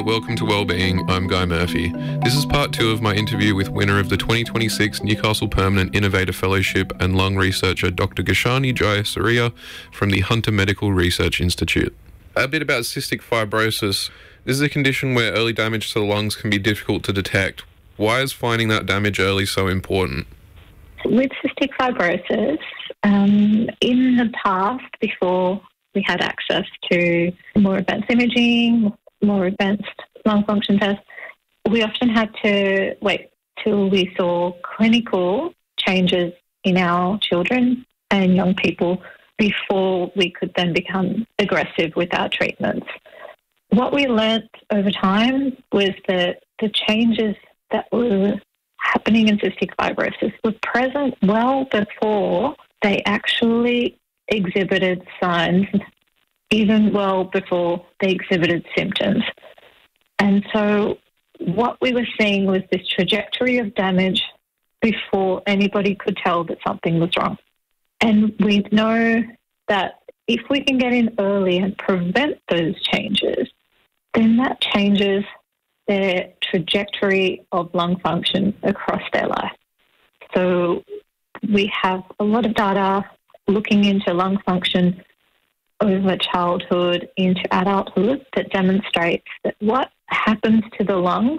welcome to Wellbeing. I'm Guy Murphy. This is part 2 of my interview with winner of the 2026 Newcastle Permanent Innovator Fellowship and lung researcher Dr. Gashani Jayasuriya from the Hunter Medical Research Institute. A bit about cystic fibrosis. This is a condition where early damage to the lungs can be difficult to detect. Why is finding that damage early so important? With cystic fibrosis, in the past, before we had access to more advanced imaging, more advanced lung function tests, we often had to wait till we saw clinical changes in our children and young people before we could then become aggressive with our treatments. What we learnt over time was that the changes that were happening in cystic fibrosis were present well before they actually exhibited signs, even well before they exhibited symptoms. And so what we were seeing was this trajectory of damage before anybody could tell that something was wrong. And we know that if we can get in early and prevent those changes, then that changes their trajectory of lung function across their life. So we have a lot of data looking into lung function over childhood into adulthood that demonstrates that what happens to the lungs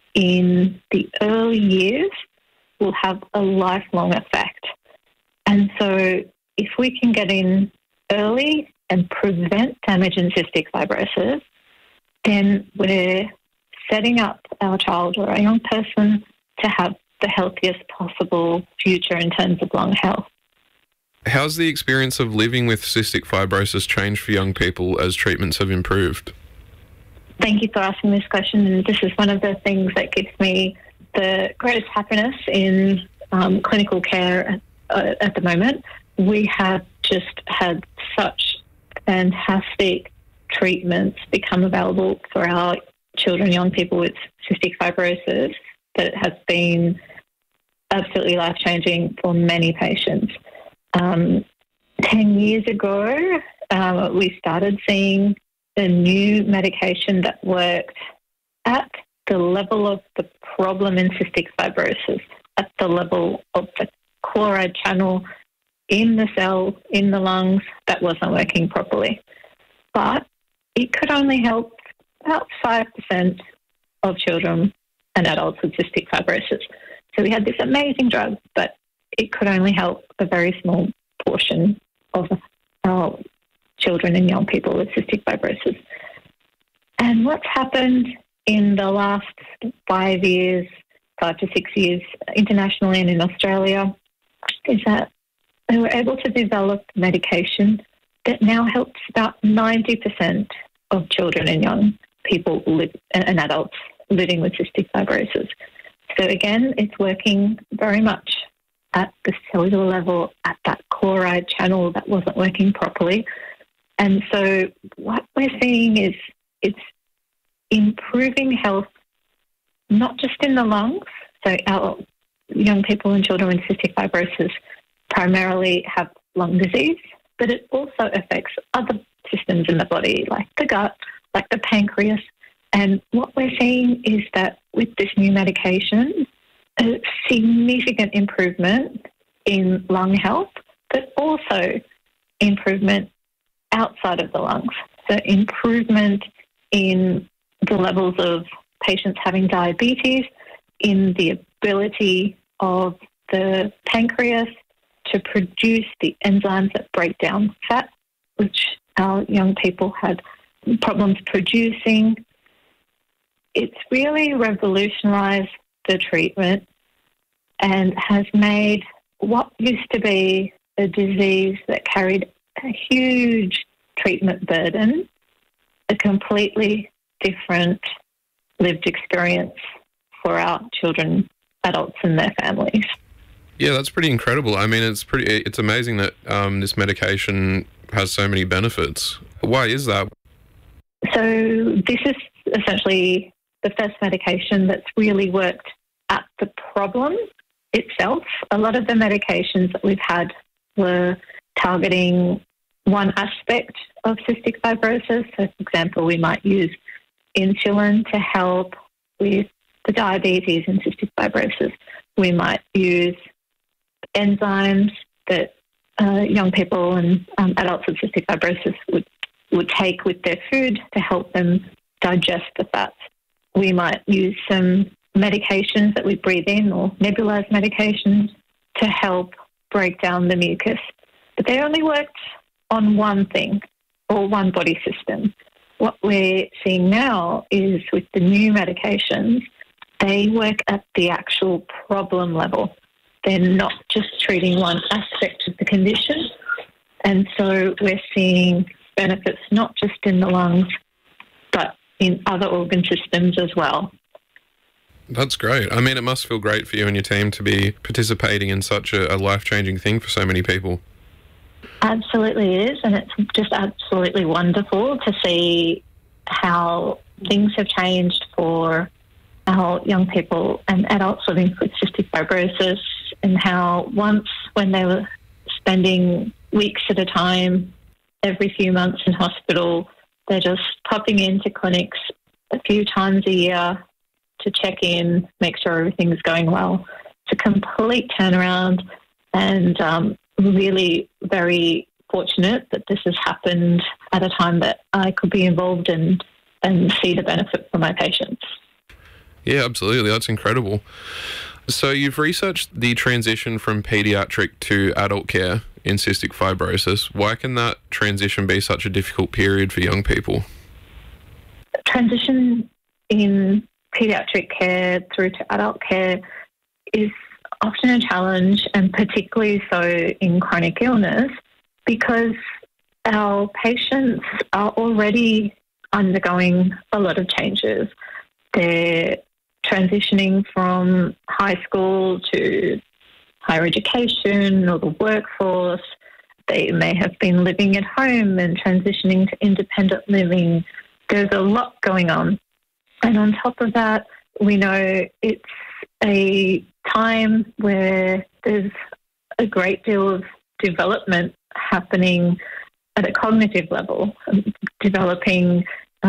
in the early years will have a lifelong effect. And so if we can get in early and prevent damage in cystic fibrosis, then we're setting up our child or a young person to have the healthiest possible future in terms of lung health. How's the experience of living with cystic fibrosis changed for young people as treatments have improved? Thank you for asking this question. And this is one of the things that gives me the greatest happiness in clinical care at the moment. We have just had such fantastic treatments become available for our children, young people with cystic fibrosis, that it has been absolutely life-changing for many patients. 10 years ago, we started seeing a new medication that worked at the level of the problem in cystic fibrosis, at the level of the chloride channel in the cell, in the lungs, that wasn't working properly. But it could only help about 5% of children and adults with cystic fibrosis. So we had this amazing drug, but it could only help a very small portion of our children and young people with cystic fibrosis. And what's happened in the last 5 to 6 years, internationally and in Australia, is that they were able to develop medication that now helps about 90% of children and young people and adults living with cystic fibrosis. So again, it's working very much at the cellular level, at that chloride channel that wasn't working properly. And so what we're seeing is it's improving health, not just in the lungs. So our young people and children with cystic fibrosis primarily have lung disease, but it also affects other systems in the body, like the gut, like the pancreas. And what we're seeing is that with this new medication, a significant improvement in lung health, but also improvement outside of the lungs. So improvement in the levels of patients having diabetes, in the ability of the pancreas to produce the enzymes that break down fat, which our young people had problems producing. It's really revolutionised the treatment and has made what used to be a disease that carried a huge treatment burden a completely different lived experience for our children, adults and their families. Yeah, that's pretty incredible. I mean, it's amazing that this medication has so many benefits. Why is that? So this is essentially the first medication that's really worked at the problem itself. A lot of the medications that we've had were targeting one aspect of cystic fibrosis. So, for example, we might use insulin to help with the diabetes and cystic fibrosis. We might use enzymes that young people and adults with cystic fibrosis would take with their food to help them digest the fats. We might use some medications that we breathe in, or nebulized medications, to help break down the mucus. But they only worked on one thing or one body system. What we're seeing now is with the new medications, they work at the actual problem level. They're not just treating one aspect of the condition. And so we're seeing benefits not just in the lungs, but in other organ systems as well. That's great. I mean, it must feel great for you and your team to be participating in such a life-changing thing for so many people. Absolutely is, and it's just absolutely wonderful to see how things have changed for our young people and adults living with cystic fibrosis, and how once, when they were spending weeks at a time every few months in hospital, they're just popping into clinics a few times a year to check in, make sure everything's going well. It's a complete turnaround, and really very fortunate that this has happened at a time that I could be involved in and see the benefit for my patients. Yeah, absolutely. That's incredible. So you've researched the transition from pediatric to adult care in cystic fibrosis. Why can that transition be such a difficult period for young people? Transition in pediatric care through to adult care is often a challenge, and particularly so in chronic illness, because our patients are already undergoing a lot of changes. They're transitioning from high school to higher education or the workforce. They may have been living at home and transitioning to independent living. There's a lot going on. And on top of that, we know it's a time where there's a great deal of development happening at a cognitive level, developing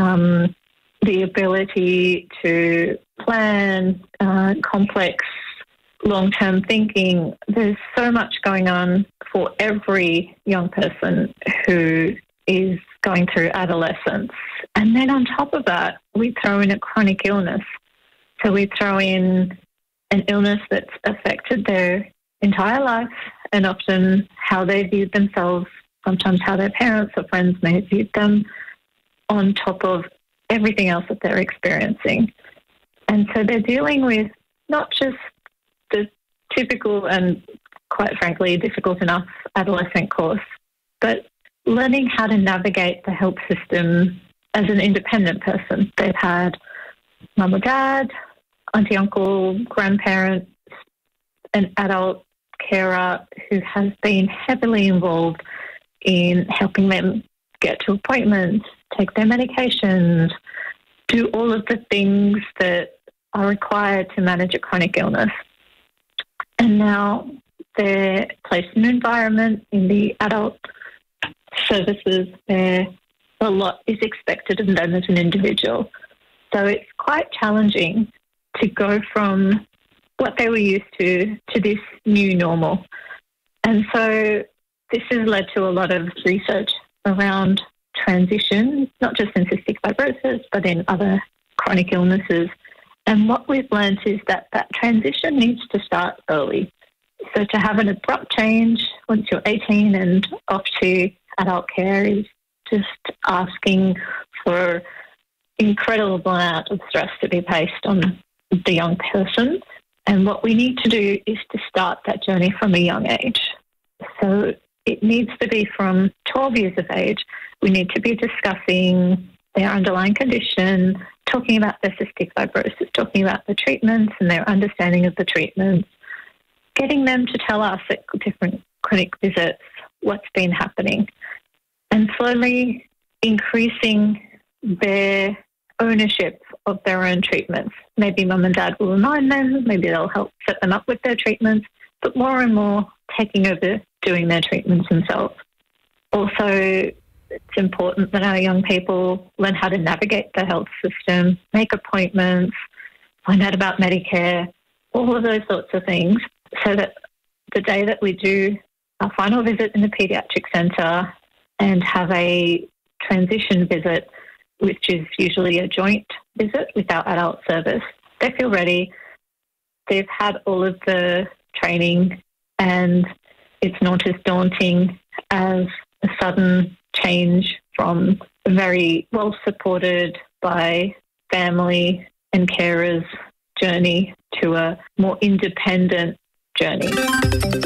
the ability to plan complex long-term thinking. There's so much going on for every young person who is going through adolescence. And then on top of that, we throw in a chronic illness. So we throw in an illness that's affected their entire life, and often how they viewed themselves, sometimes how their parents or friends may have viewed them, on top of everything else that they're experiencing. And so they're dealing with not just the typical and, quite frankly, difficult enough adolescent course, but learning how to navigate the health system as an independent person. They've had mum or dad, auntie, uncle, grandparent, an adult carer who has been heavily involved in helping them get to appointments, take their medications, do all of the things that are required to manage a chronic illness. And now they're placed in an environment in the adult services where a lot is expected of them as an individual. So it's quite challenging to go from what they were used to this new normal. And so this has led to a lot of research around transition, not just in cystic fibrosis, but in other chronic illnesses. And what we've learned is that transition needs to start early. So to have an abrupt change once you're 18 and off to adult care is just asking for incredible amount of stress to be placed on the young person. And what we need to do is to start that journey from a young age. So it needs to be from 12 years of age. We need to be discussing their underlying condition, talking about their cystic fibrosis, talking about the treatments and their understanding of the treatments, getting them to tell us at different clinic visits what's been happening, and slowly increasing their ownership of their own treatments. Maybe mum and dad will remind them, maybe they'll help set them up with their treatments, but more and more taking over doing their treatments themselves. Also it's important that our young people learn how to navigate the health system, make appointments, find out about Medicare, all of those sorts of things, so that the day that we do our final visit in the paediatric centre and have a transition visit, which is usually a joint visit with our adult service, they feel ready. They've had all of the training and it's not as daunting as a sudden change from a very well supported by family and carers journey to a more independent journey.